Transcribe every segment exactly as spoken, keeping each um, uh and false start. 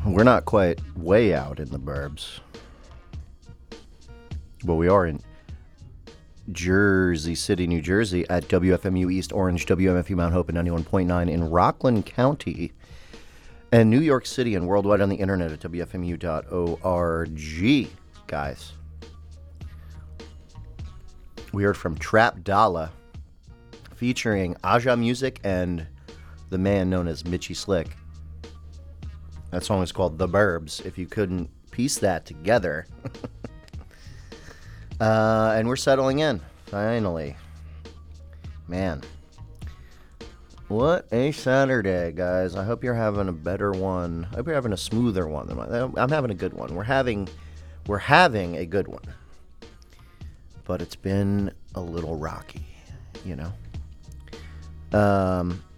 We're not quite way out in the burbs, but we are in Jersey City, New Jersey at W F M U East Orange, W M F U Mount Hope, and ninety-one point nine in Rockland County, and New York City and worldwide on the internet at W F M U dot org. Guys, we heard from Trap Dollar featuring Aja Music and the man known as Mitchy Slick. That song is called The Burbs, if you couldn't piece that together. uh, and we're settling in, finally. Man. What a Saturday, guys. I hope you're having a better one. I hope you're having a smoother one than mine. I'm having a good one. We're having, we're having a good one. But it's been a little rocky, you know? Um...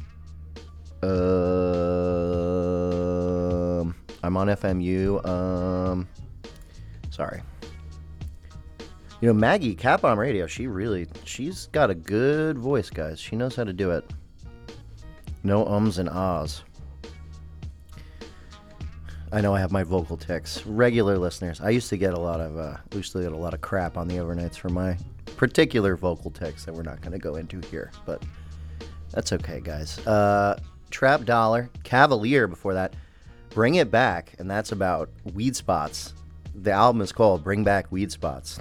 Um, I'm on F M U. Um, sorry. You know, Maggie, Cat Bomb Radio, she really, she's got a good voice, guys. She knows how to do it. No ums and ahs. I know I have my vocal tics. Regular listeners, I used to get a lot of, uh, used to get a lot of crap on the overnights for my particular vocal tics that we're not going to go into here, but that's okay, guys. Uh, Trap Dollar, Cavalier before that, Bring It Back, and that's about weed spots. The album is called Bring Back Weed Spots.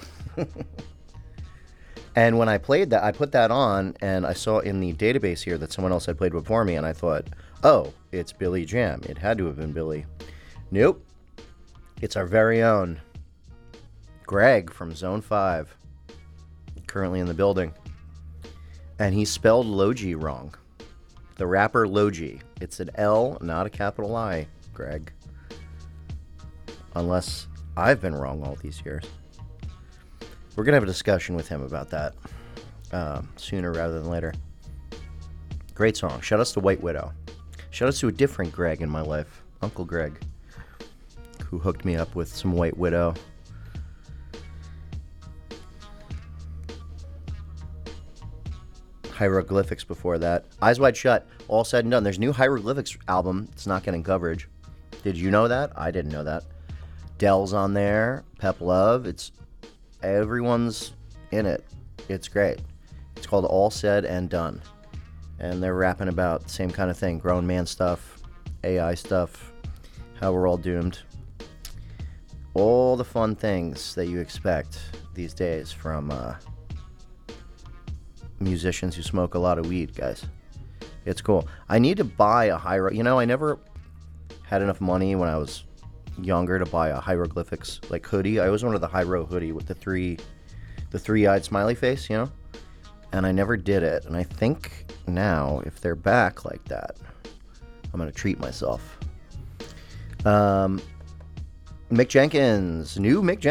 And when I played that, I put that on, and I saw in the database here that someone else had played before me, and I thought, oh, it's Billy Jam. It had to have been Billy. Nope. It's our very own Greg from Zone five, currently in the building. And he spelled Logi wrong. The rapper Logi. It's an L, not a capital I, Greg. Unless I've been wrong all these years. We're going to have a discussion with him about that um, sooner rather than later. Great song. Shout outs to White Widow. Shout outs to a different Greg in my life. Uncle Greg. Who hooked me up with some White Widow. Hieroglyphics before that. Eyes Wide Shut. All said and done. There's a new Hieroglyphics album. It's not getting coverage. Did you know that? I didn't know that. Dell's on there. Pep Love. It's everyone's in it. It's great. It's called All Said and Done. And they're rapping about the same kind of thing. Grown man stuff. A I stuff. How we're all doomed. All the fun things that you expect these days from uh, musicians who smoke a lot of weed, guys. It's cool. I need to buy a Hiero... You know, I never had enough money when I was younger to buy a Hieroglyphics, like, hoodie. I always wanted the Hyro hoodie with the three... the three-eyed smiley face, you know? And I never did it. And I think now, if they're back like that, I'm going to treat myself. Um... Mick Jenkins. New Mick Jenkins.